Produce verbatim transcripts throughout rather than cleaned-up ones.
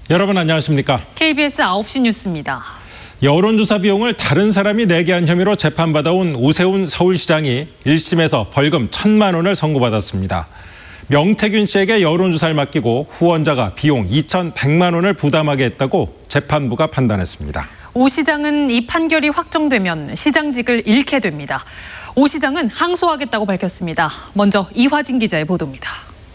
여러분 안녕하십니까? 케이비에스 아홉 시 뉴스입니다. 여론조사 비용을 다른 사람이 내게 한 혐의로 재판받아온 오세훈 서울시장이 일 심에서 벌금 천만 원을 선고받았습니다. 명태균 씨에게 여론조사를 맡기고 후원자가 비용 이천백만 원을 부담하게 했다고 재판부가 판단했습니다. 오 시장은 이 판결이 확정되면 시장직을 잃게 됩니다. 오 시장은 항소하겠다고 밝혔습니다. 먼저 이화진 기자의 보도입니다.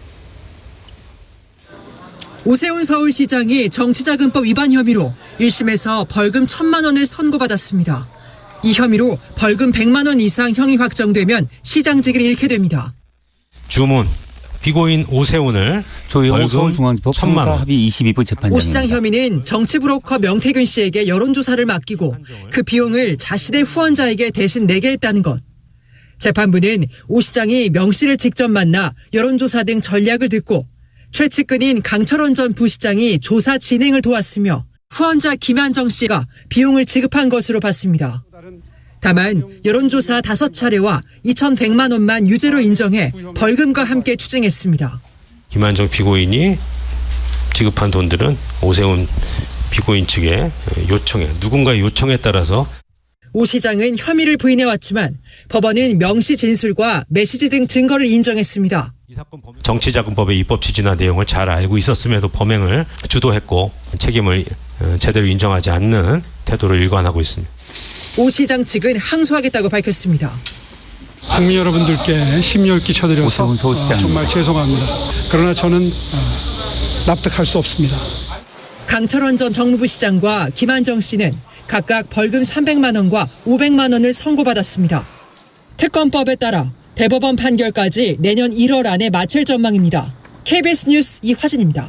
오세훈 서울시장이 정치자금법 위반 혐의로 일 심에서 벌금 천만 원을 선고받았습니다. 이 혐의로 벌금 백만 원 이상 형이 확정되면 시장직을 잃게 됩니다. 주문 피고인 오세훈을 조영호 서울중앙지법 형사합의 이십이 부 재판장입니다. 오 시장 혐의는 정치브로커 명태균 씨에게 여론조사를 맡기고 그 비용을 자신의 후원자에게 대신 내게 했다는 것. 재판부는 오 시장이 명 씨를 직접 만나 여론조사 등 전략을 듣고 최측근인 강철원 전 부시장이 조사 진행을 도왔으며 후원자 김한정 씨가 비용을 지급한 것으로 봤습니다. 다만 여론조사 다섯 차례와 이천백만 원만 유죄로 인정해 벌금과 함께 추징했습니다. 김한정 피고인이 지급한 돈들은 오세훈 피고인 측의 요청에 누군가의 요청에 따라서 오 시장은 혐의를 부인해왔지만 법원은 명시 진술과 메시지 등 증거를 인정했습니다. 정치자금법의 입법 취지나 내용을 잘 알고 있었음에도 범행을 주도했고 책임을 제대로 인정하지 않는 태도를 일관하고 있습니다. 오 시장 측은 항소하겠다고 밝혔습니다. 국민 여러분들께 심려를 끼쳐드려서 어, 정말 죄송합니다. 그러나 저는 어, 납득할 수 없습니다. 강철원 전 정무부 시장과 김한정 씨는 각각 벌금 삼백만 원과 오백만 원을 선고받았습니다. 특검법에 따라 대법원 판결까지 내년 일월 안에 마칠 전망입니다. 케이비에스 뉴스 이화진입니다.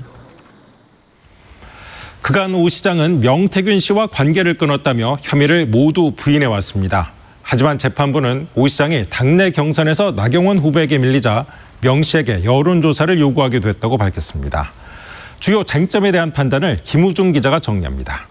그간 오 시장은 명태균 씨와 관계를 끊었다며 혐의를 모두 부인해왔습니다. 하지만 재판부는 오 시장이 당내 경선에서 나경원 후보에게 밀리자 명 씨에게 여론조사를 요구하기도 했다고 밝혔습니다. 주요 쟁점에 대한 판단을 김우중 기자가 정리합니다.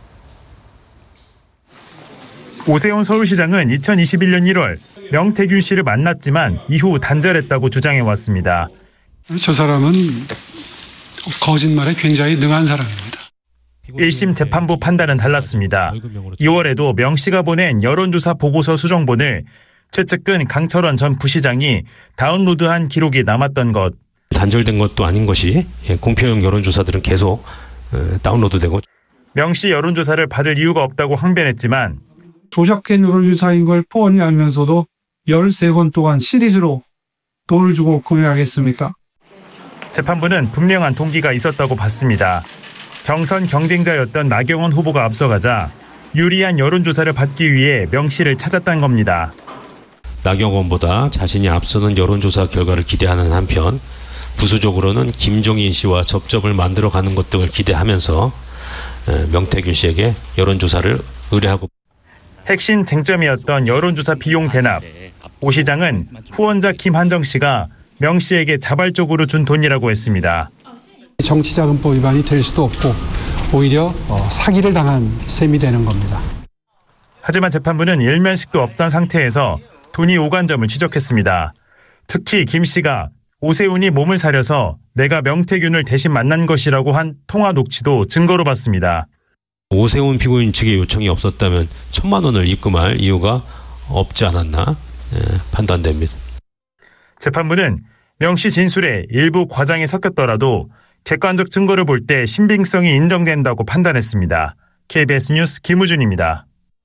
오세훈 서울시장은 이천이십일 년 일월 명태균 씨를 만났지만 이후 단절했다고 주장해왔습니다. 저 사람은 거짓말에 굉장히 능한 사람입니다. 일 심 재판부 판단은 달랐습니다. 이월에도 명 씨가 보낸 여론조사 보고서 수정본을 최측근 강철원 전 부시장이 다운로드한 기록이 남았던 것. 단절된 것도 아닌 것이 공표용 여론조사들은 계속 다운로드되고. 명 씨 여론조사를 받을 이유가 없다고 항변했지만 조작된 여론조사인 걸 뻔히 알면서도 열세 번 동안 시리즈로 돈을 주고 구매하겠습니까? 재판부는 분명한 동기가 있었다고 봤습니다. 경선 경쟁자였던 나경원 후보가 앞서가자 유리한 여론조사를 받기 위해 명 씨를 찾았다는 겁니다. 나경원보다 자신이 앞서는 여론조사 결과를 기대하는 한편 부수적으로는 김종인 씨와 접점을 만들어가는 것 등을 기대하면서 명태균 씨에게 여론조사를 의뢰하고 핵심 쟁점이었던 여론조사 비용 대납. 오 시장은 후원자 김한정 씨가 명 씨에게 자발적으로 준 돈이라고 했습니다. 정치자금법 위반이 될 수도 없고 오히려 사기를 당한 셈이 되는 겁니다. 하지만 재판부는 일면식도 없던 상태에서 돈이 오간 점을 지적했습니다. 특히 김 씨가 오세훈이 몸을 사려서 내가 명태균을 대신 만난 것이라고 한 통화 녹취도 증거로 봤습니다. 오세훈 피고인 측의 요청이 없었다면 천만 원을 입금할 이유가 없지 않았나 판단됩니다. 재판부는 명 씨 진술에 일부 과장이 섞였더라도 객관적 증거를 볼 때 신빙성이 인정된다고 판단했습니다. 케이비에스 뉴스 김우준입니다.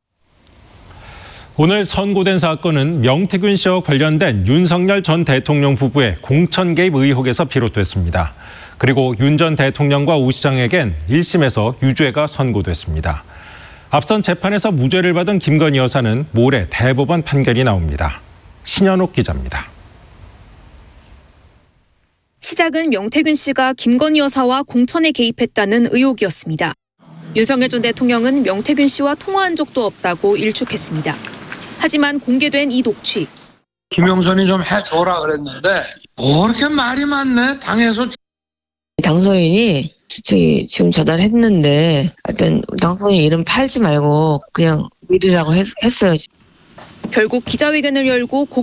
오늘 선고된 사건은 명태균 씨와 관련된 윤석열 전 대통령 부부의 공천 개입 의혹에서 비롯됐습니다. 그리고 윤 전 대통령과 오 시장에겐 일 심에서 유죄가 선고됐습니다. 앞선 재판에서 무죄를 받은 김건희 여사는 모레 대법원 판결이 나옵니다. 신현옥 기자입니다. 시작은 명태균 씨가 김건희 여사와 공천에 개입했다는 의혹이었습니다. 윤석열 전 대통령은 명태균 씨와 통화한 적도 없다고 일축했습니다. 하지만 공개된 이 녹취. 김영선이 좀 해줘라 그랬는데 뭐 이렇게 말이 많네 당에서. 당선인이 저기 지금 전화했는데 하여튼 당선인 이름 팔지 말고 그냥 믿으라고 했, 했어요. 결국 기자회견을 열고